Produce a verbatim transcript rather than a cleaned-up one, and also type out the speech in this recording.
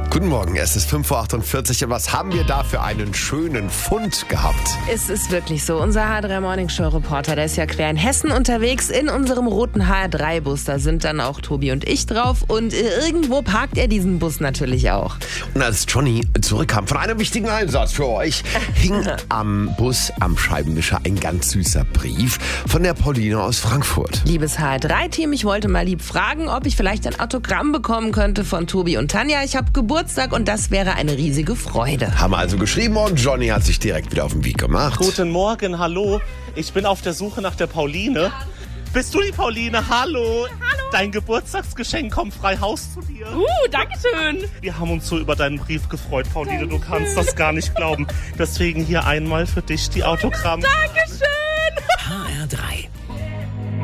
Guten Morgen, es ist fünf Uhr achtundvierzig und was haben wir da für einen schönen Fund gehabt? Es ist wirklich so. Unser H R drei Morning Show Reporter, der ist ja quer in Hessen unterwegs. In unserem roten H R drei Bus, da sind dann auch Tobi und ich drauf. Und irgendwo parkt er diesen Bus natürlich auch. Und als Johnny zurückkam von einem wichtigen Einsatz für euch, hing am Bus am Scheibenwischer ein ganz süßer Brief von der Pauline aus Frankfurt. Liebes H R drei Team, ich wollte mal lieb fragen, ob ich vielleicht ein Autogramm bekommen könnte von Tobi und Tanja. Ich habe Geburtstag und das wäre eine riesige Freude. Haben also geschrieben und Johnny hat sich direkt wieder auf den Weg gemacht. Guten Morgen, hallo. Ich bin auf der Suche nach der Pauline. Bist du die Pauline? Hallo. Hallo. Dein Geburtstagsgeschenk kommt frei Haus zu dir. Uh, danke schön. Wir haben uns so über deinen Brief gefreut, Pauline. Du kannst das gar nicht glauben. Deswegen hier einmal für dich die Autogramm. Dankeschön. H R drei